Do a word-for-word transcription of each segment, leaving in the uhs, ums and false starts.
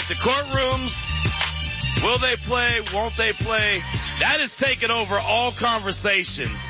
the courtrooms, will they play, won't they play? That has taken over all conversations.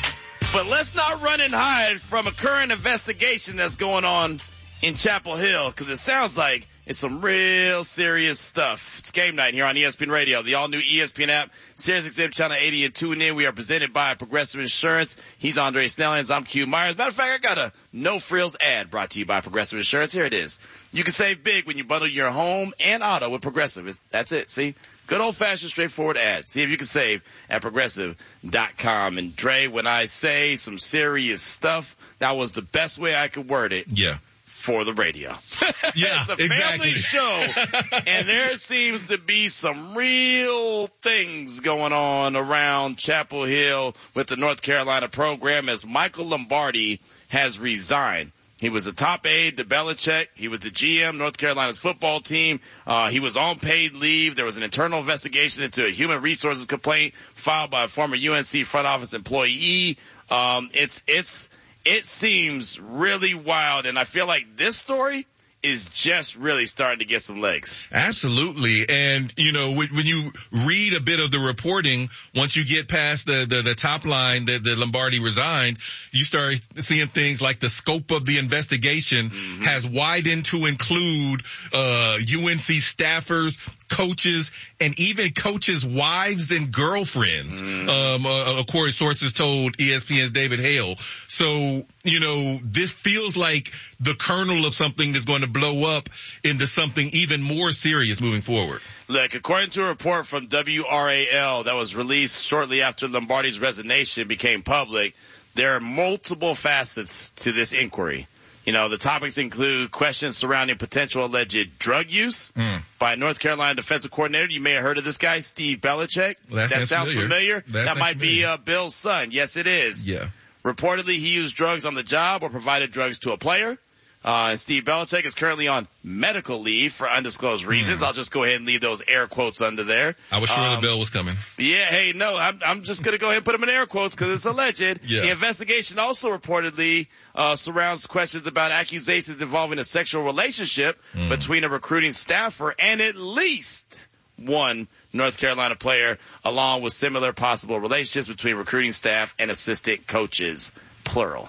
But let's not run and hide from a current investigation that's going on in Chapel Hill, because it sounds like it's some real serious stuff. It's game night here on E S P N Radio, the all-new E S P N app, Sirius X M Channel eighty, and tune in. We are presented by Progressive Insurance. He's Andre Snellings. I'm Q Myers. Matter of fact, I got a no-frills ad brought to you by Progressive Insurance. Here it is. You can save big when you bundle your home and auto with Progressive. It's, that's it. See? Good old-fashioned, straightforward ad. See if you can save at progressive dot com. And Dre, when I say some serious stuff, that was the best way I could word it. Yeah. For the radio. Yeah, it's a exactly. family show, and there seems to be some real things going on around Chapel Hill with the North Carolina program as Michael Lombardi has resigned. He was the top aide to Belichick. He was the G M, North Carolina's football team. Uh, he was on paid leave. There was an internal investigation into a human resources complaint filed by a former U N C front office employee. Um, it's, it's, It seems really wild, and I feel like this story is just really starting to get some legs. Absolutely. And, you know, when, when you read a bit of the reporting, once you get past the, the, the top line that, that Lombardi resigned, you start seeing things like the scope of the investigation mm-hmm. has widened to include, uh, U N C staffers, coaches, and even coaches' wives and girlfriends. Mm-hmm. Um, uh, of course, sources told E S P N's David Hale. So, you know, this feels like the kernel of something that's going to blow up into something even more serious moving forward. Look, according to a report from W R A L that was released shortly after Lombardi's resignation became public, there are multiple facets to this inquiry. You know, the topics include questions surrounding potential alleged drug use mm. by a North Carolina defensive coordinator. You may have heard of this guy, Steve Belichick. Well, that sounds familiar. familiar? That, that might familiar. be uh, Bill's son. Yes, it is. Yeah. Reportedly, he used drugs on the job or provided drugs to a player. Uh, and Steve Belichick is currently on medical leave for undisclosed reasons. Mm. I'll just go ahead and leave those air quotes under there. I was sure um, the bill was coming. Yeah, hey, no, I'm, I'm just going to go ahead and put them in air quotes because it's alleged. Yeah. The investigation also reportedly uh, surrounds questions about accusations involving a sexual relationship mm. between a recruiting staffer and at least one North Carolina player, along with similar possible relationships between recruiting staff and assistant coaches, plural.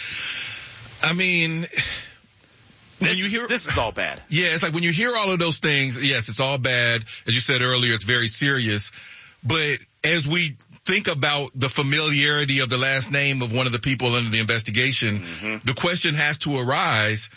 I mean... When This, you hear, this is all bad. Yeah, it's like when you hear all of those things, yes, it's all bad. As you said earlier, it's very serious. But as we think about the familiarity of the last name of one of the people under the investigation, mm-hmm. the question has to arise,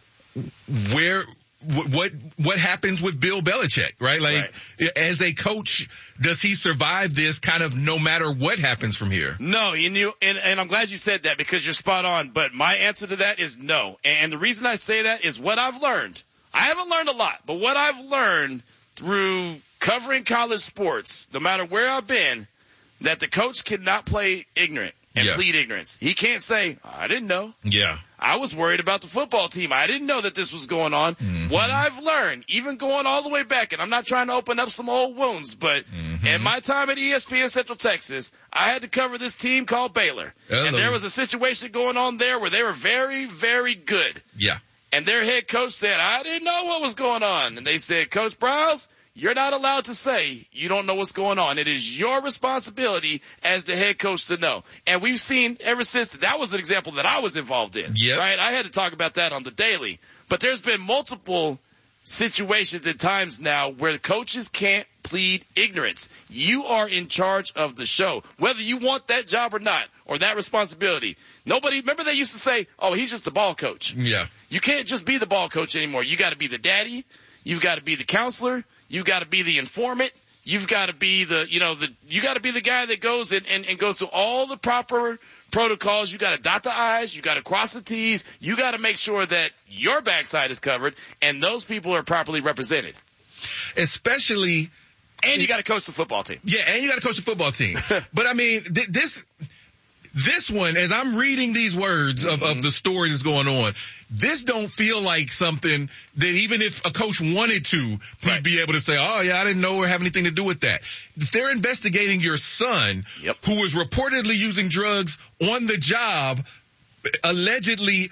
where, what, what happens with Bill Belichick, right? Like, right. as a coach, does he survive this kind of no matter what happens from here? No, you knew, and, and I'm glad you said that because you're spot on, but my answer to that is no. And the reason I say that is what I've learned. I haven't learned a lot, but what I've learned through covering college sports, no matter where I've been, that the coach cannot play ignorant and yeah. plead ignorance. He can't say, I didn't know. Yeah. I was worried about the football team. I didn't know that this was going on. Mm-hmm. What I've learned, even going all the way back, and I'm not trying to open up some old wounds, but mm-hmm. in my time at E S P N Central Texas, I had to cover this team called Baylor. Hello. And there was a situation going on there where they were very, very good. Yeah. And their head coach said, I didn't know what was going on. And they said, Coach Browse, you're not allowed to say you don't know what's going on. It is your responsibility as the head coach to know. And we've seen ever since that was an example that I was involved in. Yep. Right? I had to talk about that on the daily. But there's been multiple situations at times now where the coaches can't plead ignorance. You are in charge of the show, whether you want that job or not, or that responsibility. Nobody, remember they used to say, oh, he's just the ball coach. Yeah. You can't just be the ball coach anymore. You got to be the daddy. You've got to be the counselor. You've got to be the informant. You've got to be the, you know, the, you got to be the guy that goes and, and, and goes to all the proper protocols. You got to dot the I's. You got to cross the T's. You got to make sure that your backside is covered and those people are properly represented. Especially. And you got to coach the football team. Yeah, and you got to coach the football team. But I mean, th- this, this one, as I'm reading these words of, mm-hmm. of the story that's going on, this don't feel like something that even if a coach wanted to, he'd right. be able to say, oh yeah, I didn't know or have anything to do with that. If they're investigating your son, yep. who was reportedly using drugs on the job, allegedly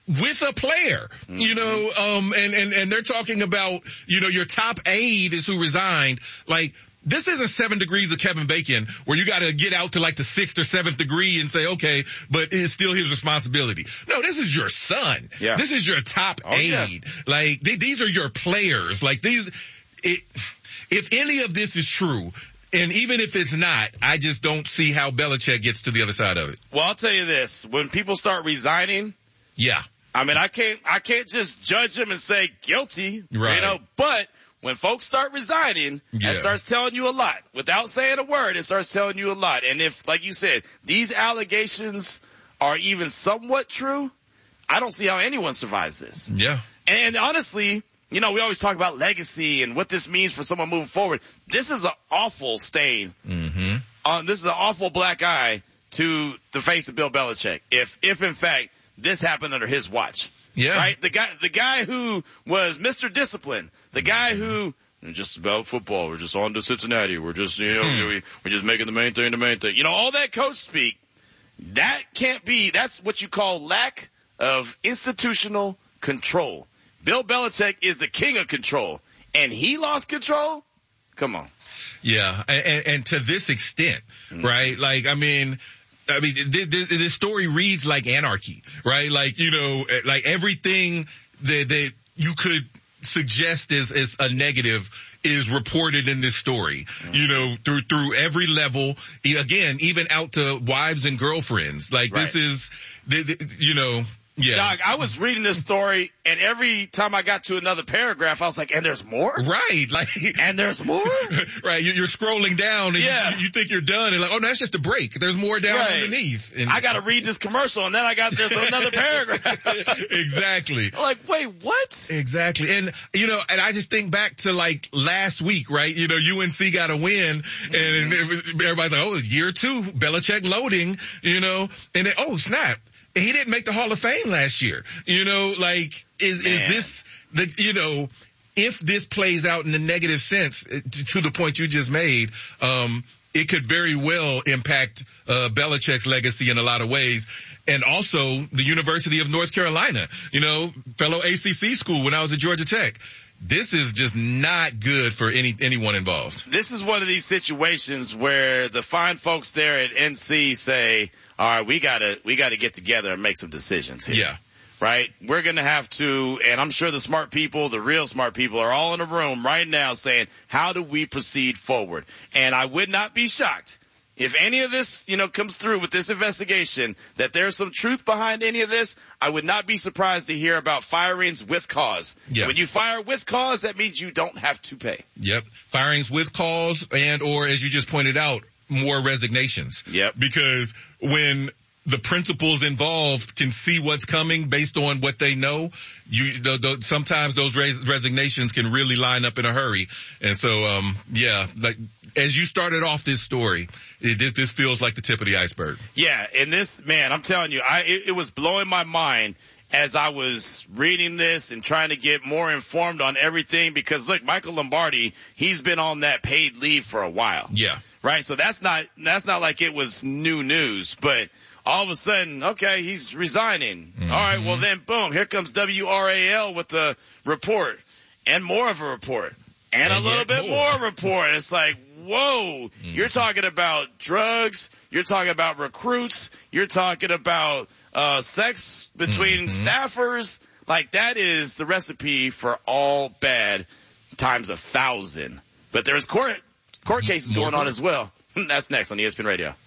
with a player, mm-hmm. you know, um, and, and, and they're talking about, you know, your top aide is who resigned. Like, this isn't seven degrees of Kevin Bacon where you got to get out to like the sixth or seventh degree and say, okay, but it's still his responsibility. No, this is your son. Yeah. This is your top oh, aide. Yeah. Like, they, these are your players. Like, these, it, if any of this is true, and even if it's not, I just don't see how Belichick gets to the other side of it. Well, I'll tell you this. When people start resigning. Yeah. I mean, I can't, I can't just judge them and say guilty. Right. You know, but when folks start resigning, yeah. that starts telling you a lot. Without saying a word, it starts telling you a lot. And if, like you said, these allegations are even somewhat true, I don't see how anyone survives this. Yeah. And, and honestly, you know, we always talk about legacy and what this means for someone moving forward. This is an awful stain. Mm-hmm. Um, this is an awful black eye to the face of Bill Belichick. If, if in fact, this happened under his watch. Yeah. Right? The guy, the guy who was Mister Discipline, the guy who, just about football, we're just on to Cincinnati, we're just, you know, hmm. we, we're just making the main thing the main thing. You know, all that coach speak, that can't be, that's what you call lack of institutional control. Bill Belichick is the king of control, and he lost control? Come on. Yeah, and, and to this extent, mm-hmm. right? Like, I mean, I mean, this, this story reads like anarchy, right? Like, you know, like everything that, that you could suggest as, as a negative is reported in this story, mm-hmm. you know, through, through every level. Again, even out to wives and girlfriends. Like right. this is, you know, yeah. Doc, I was reading this story, and every time I got to another paragraph, I was like, and there's more? Right. Like, and there's more? Right. You're scrolling down, and yeah. you, you think you're done, and like, oh, no, that's just a break. There's more down right. underneath. And I got to read this commercial, and then I got, there's another paragraph. Exactly. I'm like, wait, what? Exactly. And, you know, and I just think back to like last week, right? You know, U N C got a win, mm-hmm. and it was, everybody's like, oh, year two, Belichick loading, you know, and then, oh, snap. He didn't make the Hall of Fame last year. You know, like, is, Man. is this the, you know, if this plays out in the negative sense to the point you just made, um, it could very well impact, uh, Belichick's legacy in a lot of ways. And also the University of North Carolina, you know, fellow A C C school when I was at Georgia Tech. This is just not good for any anyone involved. This is one of these situations where the fine folks there at N C say, all right, we gotta, we gotta get together and make some decisions here. Yeah. Right? We're gonna have to, and I'm sure the smart people, the real smart people are all in a room right now saying, how do we proceed forward? And I would not be shocked if any of this, you know, comes through with this investigation, that there's some truth behind any of this. I would not be surprised to hear about firings with cause. Yep. When you fire with cause, that means you don't have to pay. Yep. Firings with cause and, or as you just pointed out, more resignations. Yep. Because when the principals involved can see what's coming based on what they know, you, the, the, sometimes those res- resignations can really line up in a hurry. And so, um, yeah, like, as you started off this story, it, this feels like the tip of the iceberg. Yeah. And this, man, I'm telling you, I, it, it was blowing my mind as I was reading this and trying to get more informed on everything, because look, Michael Lombardi, he's been on that paid leave for a while. Yeah. Right. So that's not, that's not like it was new news, but all of a sudden, okay, he's resigning. Mm-hmm. All right, well then, boom, here comes W R A L with the report and more of a report and, and a little bit more. more report. It's like, whoa, mm-hmm. You're talking about drugs. You're talking about recruits. You're talking about uh sex between mm-hmm. staffers. Like, that is the recipe for all bad times a thousand. But there's court court cases more going on as well. That's next on E S P N Radio.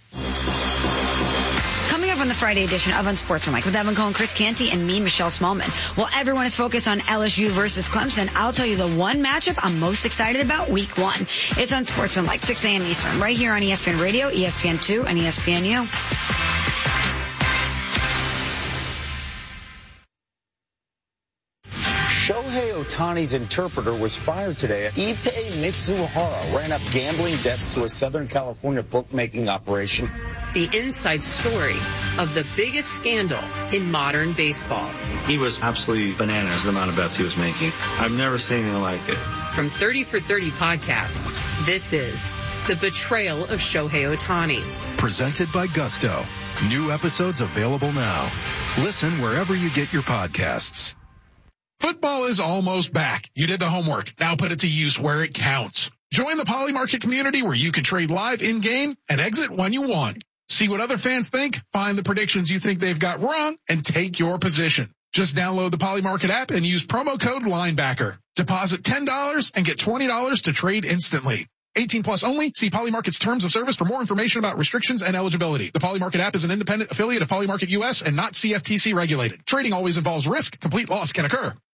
Coming up on the Friday edition of Unsportsmanlike with Evan Cohen, Chris Canty, and me, Michelle Smallman. While everyone is focused on L S U versus Clemson, I'll tell you the one matchup I'm most excited about week one. It's Unsportsmanlike, six a.m. Eastern, right here on E S P N Radio, E S P N two, and E S P N U. Shohei Ohtani's interpreter was fired today. Ippei Mitsuhara ran up gambling debts to a Southern California bookmaking operation. The inside story of the biggest scandal in modern baseball. He was absolutely bananas, the amount of bets he was making. I've never seen anything like it. From thirty for thirty podcasts, this is the betrayal of Shohei Ohtani. Presented by Gusto. New episodes available now. Listen wherever you get your podcasts. Football is almost back. You did the homework. Now put it to use where it counts. Join the Poly Market community where you can trade live in-game and exit when you want. See what other fans think, find the predictions you think they've got wrong, and take your position. Just download the Poly Market app and use promo code Linebacker. Deposit ten dollars and get twenty dollars to trade instantly. eighteen plus only. See Poly Market's terms of service for more information about restrictions and eligibility. The Poly Market app is an independent affiliate of Poly Market U S and not C F T C regulated. Trading always involves risk. Complete loss can occur.